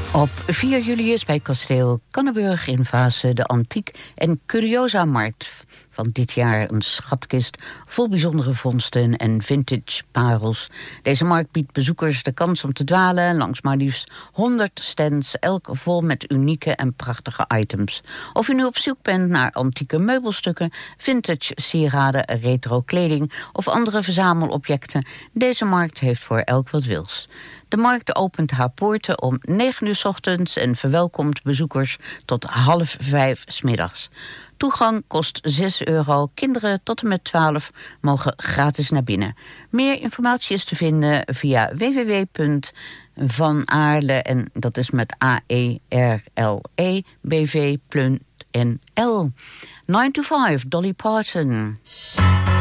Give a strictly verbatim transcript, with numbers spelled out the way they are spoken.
Op vier juli is bij kasteel Canneburg in Vaassen de Antiek- en Curiosa-markt van dit jaar een schatkist vol bijzondere vondsten en vintage parels. Deze markt biedt bezoekers de kans om te dwalen langs maar liefst honderd stands, elk vol met unieke en prachtige items. Of u nu op zoek bent naar antieke meubelstukken, vintage sieraden, retro kleding of andere verzamelobjecten, deze markt heeft voor elk wat wils. De markt opent haar poorten om negen uur 's ochtends en verwelkomt bezoekers tot half vijf 's middags. Toegang kost zes euro. Kinderen tot en met twaalf mogen gratis naar binnen. Meer informatie is te vinden via w w w punt van aarle, en dat is met A E R L E, B V punt N L. nine to five, Dolly Parton.